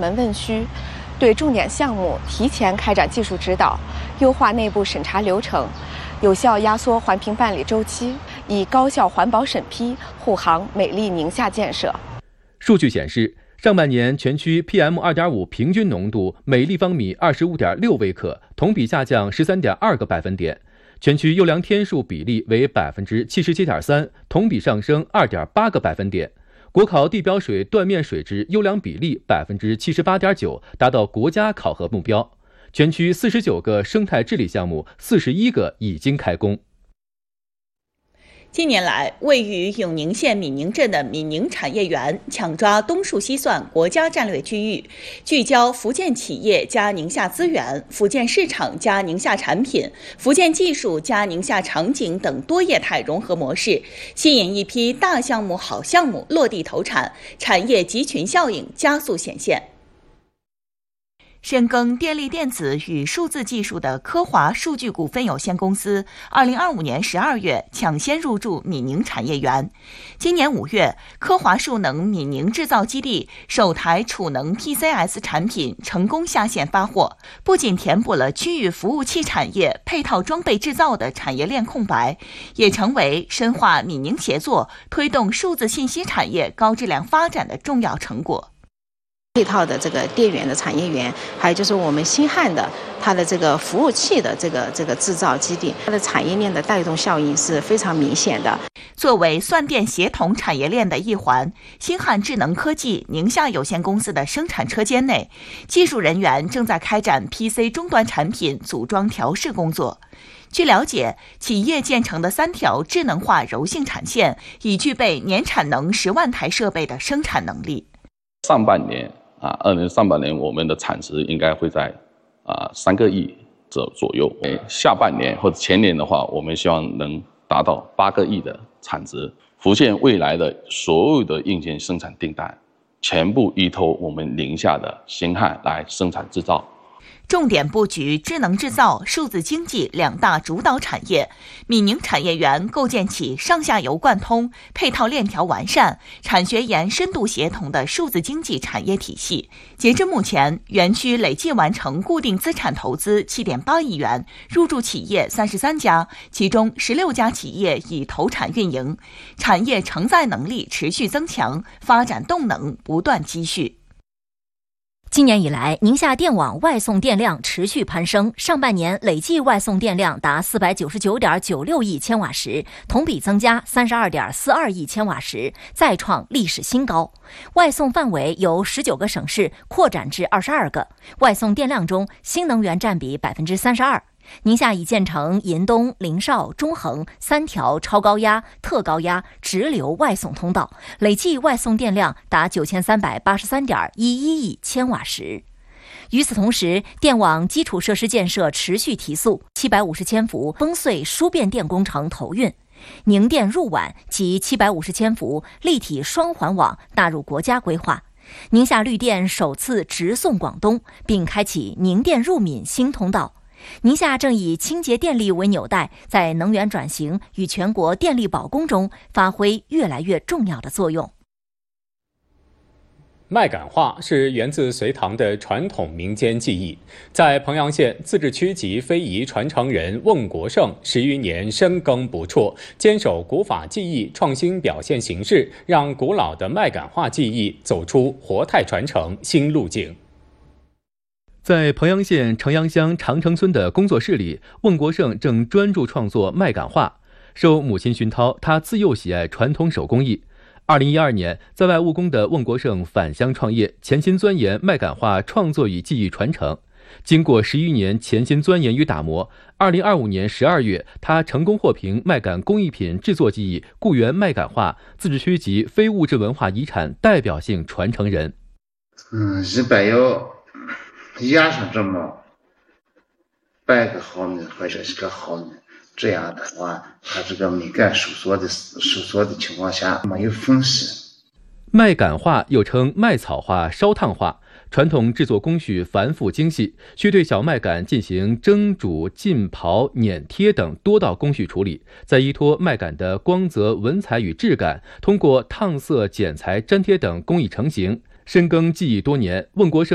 门问需，对重点项目提前开展技术指导，优化内部审查流程，有效压缩环评办理周期，以高效环保审批护航美丽宁夏建设。 数据显示，上半年全区 PM2.5 平均浓度每立方米25.6微克，同比下降13.2个百分点。全区优良天数比例为 77.3%， 同比上升 2.8个百分点。国考地表水断面水质优良比例 78.9%， 达到国家考核目标。全区49个生态治理项目，41个已经开工。 近年来，位于永宁县闽宁镇的闽宁产业园抢抓东数西算国家战略区域，聚焦福建企业加宁夏资源、福建市场加宁夏产品、福建技术加宁夏场景等多业态融合模式，吸引一批大项目、好项目落地投产，产业集群效应加速显现。深耕电力电子与数字技术的科华数据股份有限公司2025年12月抢先入驻闽宁产业园。今年5月，科华数能闽宁制造基地首台储能 PCS 产品成功下线发货，不仅填补了区域服务器产业配套装备制造的产业链空白，也成为深化闽宁协作、推动数字信息产业高质量发展的重要成果。 配套的这个电源的产业园，还有就是我们新汉的它的这个服务器的这个制造基地，它的产业链的带动效应是非常明显的。 作为算电协同产业链的一环，新汉智能科技宁夏有限公司的生产车间内，技术人员正在开展 PC 终端产品组装调试工作。据了解，企业建成的3条智能化柔性产线已具备年产能10万台设备的生产能力。 上半年2年上半年我们的产值应该会在3个亿左右。下半年或者前年的话，我们希望能达到8个亿的产值。福建未来的所有的硬件生产订单，全部依托我们宁夏的新汉来生产制造。 重点布局智能制造、数字经济2大主导产业，闽宁产业园构建起上下游贯通、配套链条完善、产学研深度协同的数字经济产业体系。截至目前，园区累计完成固定资产投资7.8亿元，入驻企业33家，其中16家企业已投产运营，产业承载能力持续增强，发展动能不断积蓄。 今年以来，宁夏电网外送电量持续攀升，上半年累计外送电量达 499.96 亿千瓦时，同比增加 32.42 亿千瓦时，再创历史新高。外送范围由19个省市扩展至22个，外送电量中新能源占比 32%。宁夏已建成银东、临邵、中横3条超高压、特高压直流外送通道，累计外送电量达 9383.11 亿千瓦时。与此同时，电网基础设施建设持续提速，750千伏崩碎输变电工程投运，宁电入皖及750千伏立体双环网纳入国家规划。宁夏绿电首次直送广东，并开启宁电入闽新通道。宁夏正以清洁电力为纽带，在能源转型与全国电力保供中发挥越来越重要的作用。 麦秆画是源自隋唐的传统民间技艺，在彭阳县自治区级非遗传承人瓮国胜10余年深耕不辍，坚守古法技艺创新表现形式，让古老的麦秆画技艺走出活态传承新路径。 在彭阳县城阳乡长城村的工作室里，瓮国胜正专注创作麦秆画。受母亲熏陶，他自幼喜爱传统手工艺。2012年，在外务工的瓮国胜返乡创业，潜心钻研麦秆画创作与技艺传承。经过11余年潜心钻研与打磨，2025年12月，他成功获评麦秆工艺品制作技艺固原麦秆画自治区级非物质文化遗产代表性传承人。 日本要压上这么半个毫米或者是个毫米，这样的话，它这个美感收缩的情况下没有缝隙。 麦秆画又称麦草画、烧烫画，传统制作工序繁复精细，需对小麦秆进行蒸、煮、浸、刨、碾、贴等多道工序处理，再依托麦秆的光泽、纹彩与质感，通过烫色、剪裁、粘贴等工艺成型。深耕技艺多年，瓮国胜